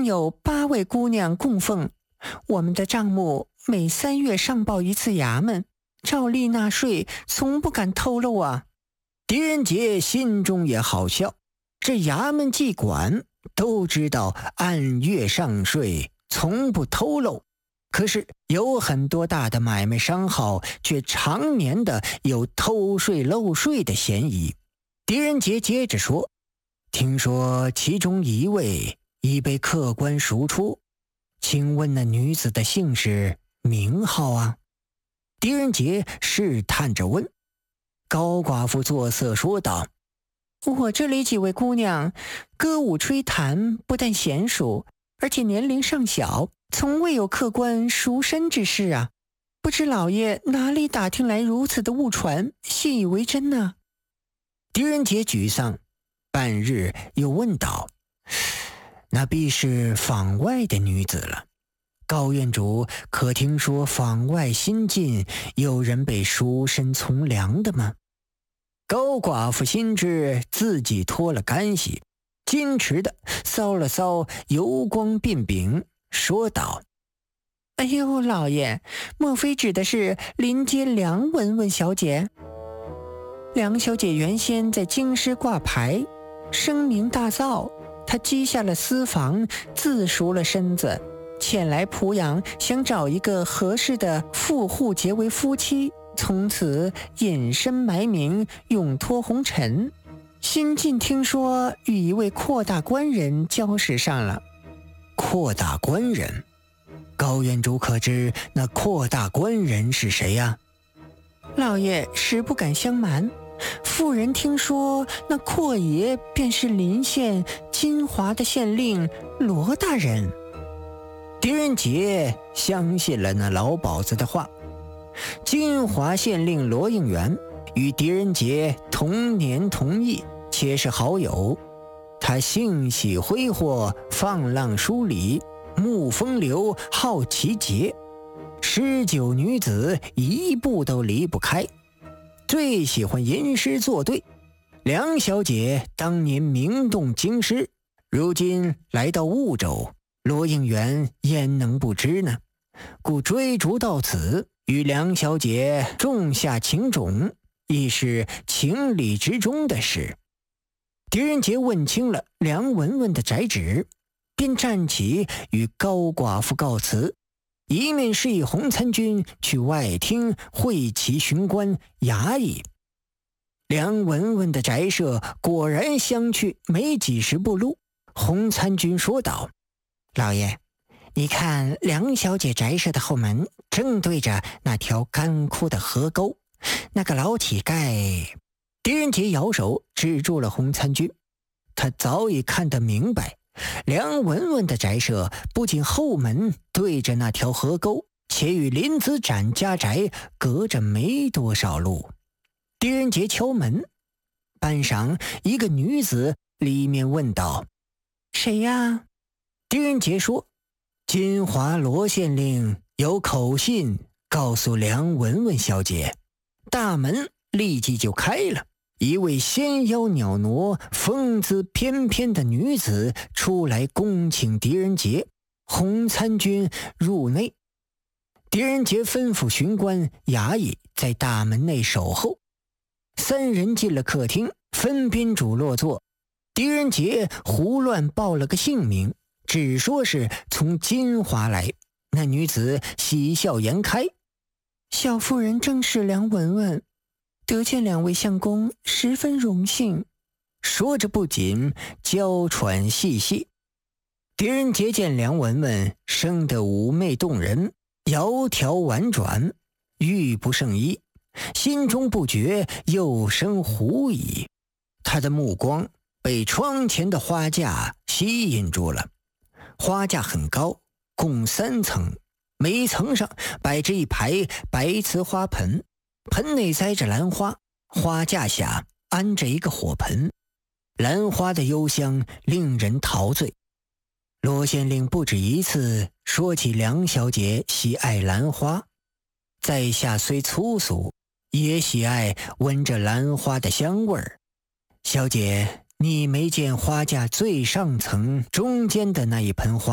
共有8位姑娘供奉。我们的账目每3月上报一次衙门，照例纳税，从不敢透露啊。 狄仁杰心中也好笑，这衙门妓管都知道按月上税，从不透露，可是有很多大的买卖商号却常年的有偷税漏税的嫌疑。狄仁杰接着说，听说其中1位已被客官赎出，请问那女子的姓氏名号啊？狄仁杰试探着问。高寡妇作色说道， 我这里几位姑娘歌舞吹弹，不但娴熟，而且年龄尚小，从未有客官赎身之事啊。不知老爷哪里打听来如此的误传，信以为真呢？ 狄仁杰沮丧，半日又问道，那必是坊外的女子了。高院主可听说坊外新近有人被赎身从良的吗？高寡妇心知自己脱了干系，矜持的搔了搔油光鬓柄，说道， 哎呦，老爷，莫非指的是临街梁文文小姐？梁小姐原先在京师挂牌，声名大噪，她积下了私房，自赎了身子，前来濮阳，想找一个合适的富户结为夫妻，从此隐身埋名，永脱红尘。新近听说与一位阔大官人交识上了。 阔大官人？高院主可知那阔大官人是谁呀？ 老爷实不敢相瞒，妇人听说那阔爷便是临县金华的县令罗大人。 狄仁杰相信了那老鸨子的话。金华县令罗应元与狄仁杰同年同义，且是好友。他性喜挥霍，放浪疏离，慕风流，好奇节，19女子一步都离不开，最喜欢吟诗作对。梁小姐当年名动京师，如今来到婺州，罗应元焉能不知呢？故追逐到此，与梁小姐种下情种，亦是情理之中的事。狄仁杰问清了梁文文的宅址，便站起与高寡妇告辞，一面示意洪参军去外厅会齐巡官衙役。梁文文的宅舍果然相去没几十步路。洪参军说道， 老爷，你看梁小姐宅舍的后门正对着那条干枯的河沟，那个老乞丐。 狄仁杰摇手指住了洪参军，他早已看得明白，梁文文的宅舍不仅后门对着那条河沟，且与林子展家宅隔着没多少路。狄仁杰敲门，半晌，一个女子里面问道， 谁呀？ 狄仁杰说，金华罗县令有口信告诉梁文文小姐。大门立即就开了，一位纤腰袅娜、风姿翩翩的女子出来恭请狄仁杰、洪参军入内。狄仁杰吩咐巡官衙役在大门内守候。3人进了客厅，分宾主落座。狄仁杰胡乱报了个姓名，只说是从金华来。那女子喜笑颜开， 小妇人正是梁文文，得见2位相公，十分荣幸。 说着不仅娇喘细细。狄仁杰见梁文文生得妩媚动人，窈窕婉转，玉不胜衣，心中不觉又生狐疑。他的目光被窗前的花架吸引住了。花架很高，共3层，每层上摆着一排白瓷花盆，盆内栽着兰花，花架下安着一个火盆，兰花的幽香令人陶醉。罗县令不止一次说起梁小姐喜爱兰花，在下虽粗俗，也喜爱闻着兰花的香味儿。小姐，你没见花架最上层中间的那一盆花